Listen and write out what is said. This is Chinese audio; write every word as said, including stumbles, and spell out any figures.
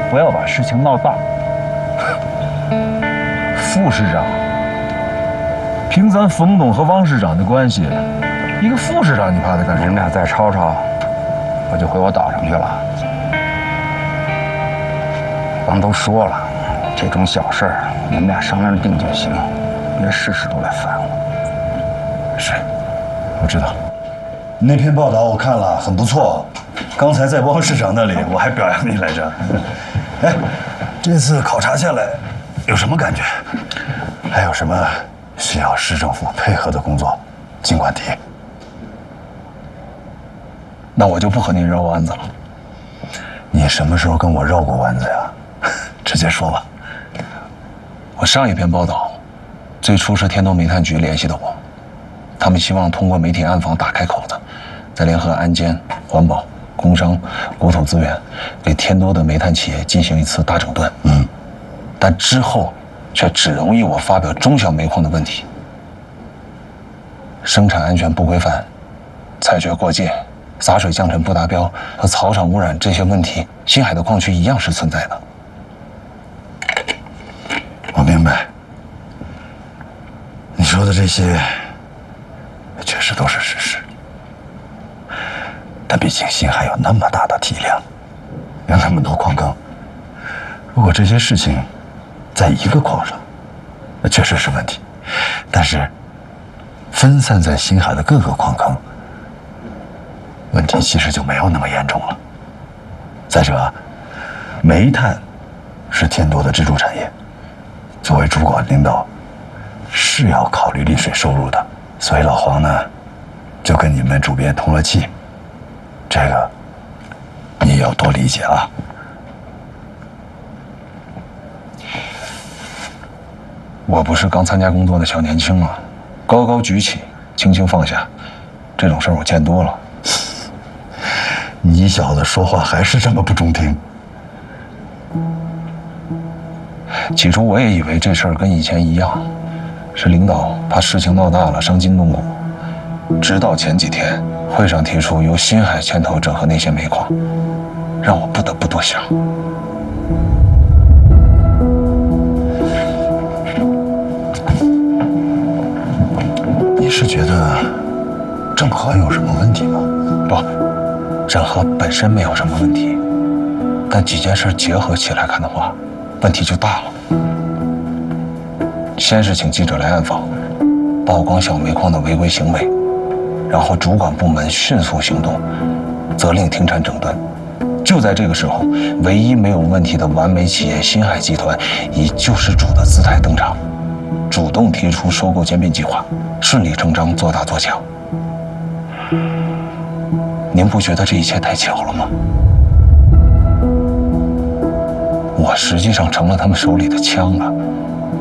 不要把事情闹大。副市长，凭咱冯董和汪市长的关系，一个副市长你怕他干什么？ 你们俩再吵吵，我就回我岛上去了。刚都说了，这种小事儿你们俩商量着定就行，别事事都来烦我。 是，我知道。 那篇报道我看了，很不错。刚才在汪市长那里，我还表扬你来着。哎，这次考察下来，有什么感觉？还有什么需要市政府配合的工作，尽管提。 那我就不和您绕弯子了。 你什么时候跟我绕过弯子呀？直接说吧。 我上一篇报道，最初是天都煤炭局联系的我，他们希望通过媒体暗访打开口子，再联合安监、环保、工商、国土资源，给天都的煤炭企业进行一次大整顿。嗯，但之后却只容易我发表中小煤矿的问题，生产安全不规范、采掘过界、洒水降尘不达标和草场污染这些问题，新海的矿区一样是存在的。 我明白，你说的这些确实都是事实，但毕竟新海有那么大的体量，有那么多矿坑，如果这些事情在一个矿上，那确实是问题，但是分散在新海的各个矿坑，问题其实就没有那么严重了。再者，煤炭是天都的支柱产业，作为主管领导是要考虑利水收入的，所以老黄呢就跟你们主编通了气，这个你也要多理解啊。 我不是刚参加工作的小年轻啊，高高举起，轻轻放下，这种事儿我见多了。 你小子说话还是这么不中听。 起初我也以为这事儿跟以前一样，是领导怕事情闹大了伤筋动骨。直到前几天会上提出由新海牵头整合那些煤矿，让我不得不多想。 你是觉得整合有什么问题吗？ 不，整合本身没有什么问题，但几件事结合起来看的话，问题就大了。先是请记者来暗访，曝光小煤矿的违规行为，然后主管部门迅速行动，责令停产整顿。就在这个时候，唯一没有问题的完美企业新海集团以救世主的姿态登场，主动提出收购兼并计划，顺理成章做大做强。您不觉得这一切太巧了吗？我实际上成了他们手里的枪了。